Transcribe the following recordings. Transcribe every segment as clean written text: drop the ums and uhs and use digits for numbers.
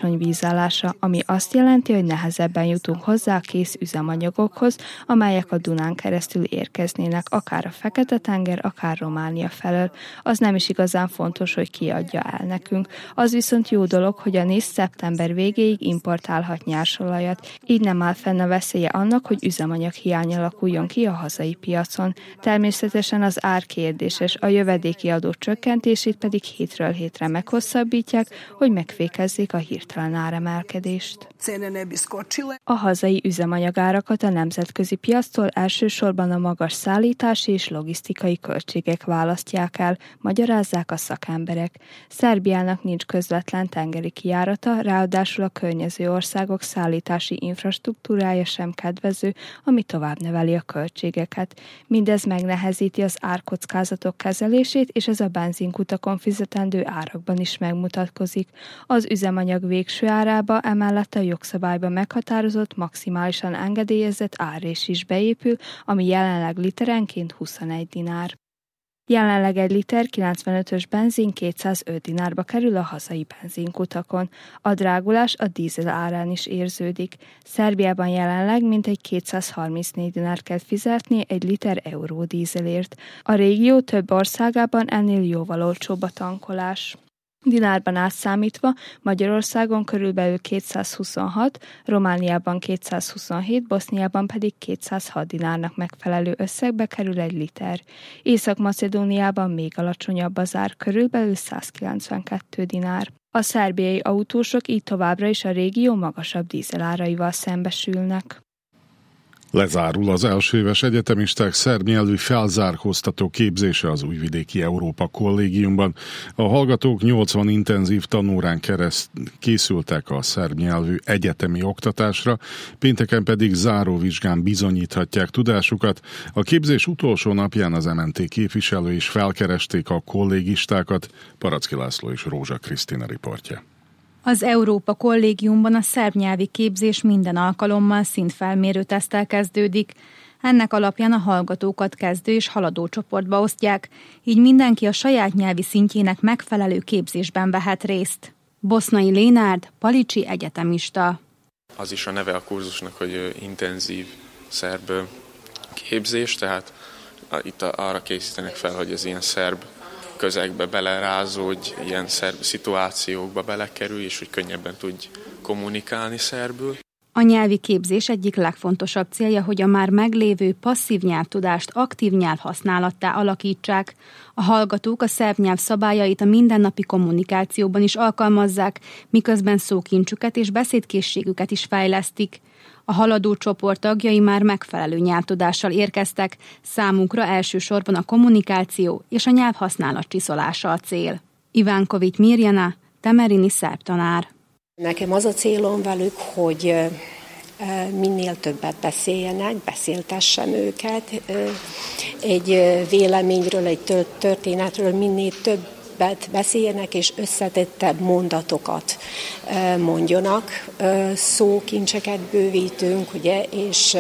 alacsony vízállása, ami azt jelenti, hogy nehezebben jutunk hozzá a kész üzemanyagokhoz, amelyek a Dunán keresztül érkeznének, akár a Fekete-tenger, akár Románia felől. Az nem is igazán fontos, hogy ki adja el nekünk. Az viszont jó dolog, hogy a NISZ szeptember végéig importálhat nyersolajat, így nem áll fenn a veszélye annak, hogy üzemanyaghiány alakuljon ki a hazai piacon. Természetesen az ár kérdéses, a jövedéki adó csökkentését pedig hétről hétre meghosszabbítják, hogy megfékezzék a hirtelen áremelkedést. A hazai üzemanyagárakat a nemzetközi piactól elsősorban a magas szállítási és logisztikai költségek választják el, magyarázzák a szakemberek. Szerbiának nincs közvetlen tengeri kijárata, ráadásul a környező országok szállítási infrastruktúrája sem kedvező, ami tovább növeli a költségeket. Mindez megnehezíti az árkockázatok kezelését, és ez a benzinkutakon fizetendő árakban is megmutatkozik. Az üzemanyag végső árába emellett a jogszabályban meghatározott, maximálisan engedélyezett árrés is beépül, ami jelenleg literenként 21 dinár. Jelenleg egy liter 95-ös benzin 205 dinárba kerül a hazai benzinkutakon. A drágulás a dízel árán is érződik. Szerbiában jelenleg mintegy 234 dinárt kell fizetni egy liter euró dízelért. A régió több országában ennél jóval olcsóbb a tankolás. Dinárban átszámítva Magyarországon körülbelül 226, Romániában 227, Boszniában pedig 206 dinárnak megfelelő összegbe kerül egy liter. Észak-Macedóniában még alacsonyabb az ár, körülbelül 192 dinár. A szerbiai autósok így továbbra is a régió magasabb dízeláraival szembesülnek. Lezárul az elsőéves egyetemisták szerb nyelvű felzárkóztató képzése az Újvidéki Európa Kollégiumban. A hallgatók 80 intenzív tanórán készültek a szerb nyelvű egyetemi oktatásra, pénteken pedig záróvizsgán bizonyíthatják tudásukat. A képzés utolsó napján az MNT képviselő is felkeresték a kollégistákat. Paracki László és Rózsa Krisztina riportja. Az Európa Kollégiumban a szerb nyelvi képzés minden alkalommal szintfelmérő teszttel kezdődik. Ennek alapján a hallgatókat kezdő és haladó csoportba osztják, így mindenki a saját nyelvi szintjének megfelelő képzésben vehet részt. Bosznai Lénárd, palicsi egyetemista. Az is a neve a kurzusnak, hogy intenzív szerb képzés, tehát itt arra készítenek fel, hogy ez ilyen szerb közegbe belerázódj, ilyen szerb szituációkba belekerülj, és hogy könnyebben tudj kommunikálni szerbül. A nyelvi képzés egyik legfontosabb célja, hogy a már meglévő passzív nyelvtudást aktív nyelvhasználattá alakítsák. A hallgatók a szerb nyelv szabályait a mindennapi kommunikációban is alkalmazzák, miközben szókincsüket és beszédkészségüket is fejlesztik. A haladó csoport tagjai már megfelelő nyelvtudással érkeztek, számukra elsősorban a kommunikáció és a nyelvhasználat csiszolása a cél. Ivánkovics Mirjana, temerini szerb tanár. Nekem az a célom velük, hogy minél többet beszéljenek, beszéltessem őket. Egy véleményről, egy történetről minél többet beszéljenek, és összetettebb mondatokat mondjanak. Szókincseket bővítünk, ugye, és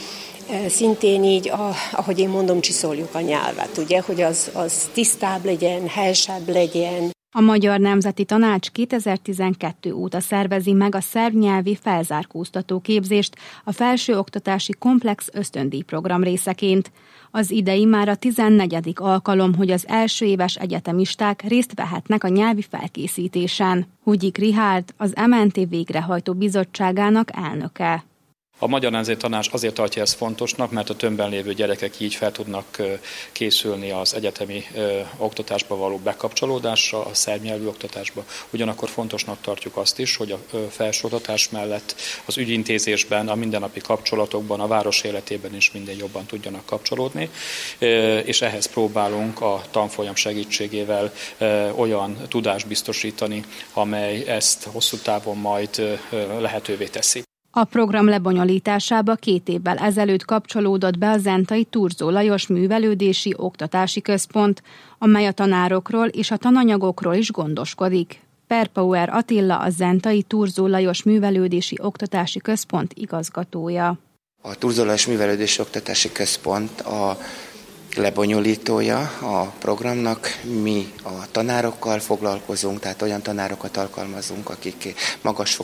szintén így, ahogy én mondom, csiszoljuk a nyelvet, ugye, hogy az tisztább legyen, helyesebb legyen. A Magyar Nemzeti Tanács 2012 óta szervezi meg a szerb nyelvi felzárkóztató képzést a felsőoktatási komplex ösztöndíjprogram részeként. Az idei már a 14. alkalom, hogy az elsőéves egyetemisták részt vehetnek a nyelvi felkészítésen. Hugyik Rihárd, az MNT végrehajtó bizottságának elnöke. A Magyar Nemzeti Tanács azért tartja ezt fontosnak, mert a tömbben lévő gyerekek így fel tudnak készülni az egyetemi oktatásba való bekapcsolódásra, a szerb nyelvű oktatásba. Ugyanakkor fontosnak tartjuk azt is, hogy a felsőoktatás mellett az ügyintézésben, a mindennapi kapcsolatokban, a város életében is minden jobban tudjanak kapcsolódni, és ehhez próbálunk a tanfolyam segítségével olyan tudást biztosítani, amely ezt hosszú távon majd lehetővé teszi. A program lebonyolításába 2 évvel ezelőtt kapcsolódott be a zentai Thurzó Lajos Művelődési Oktatási Központ, amely a tanárokról és a tananyagokról is gondoskodik. Perpauer Attila, a zentai Thurzó Lajos Művelődési Oktatási Központ igazgatója. A Thurzó Lajos Művelődési Oktatási Központ a lebonyolítója a programnak. Mi a tanárokkal foglalkozunk, tehát olyan tanárokat alkalmazunk, akik magasfokú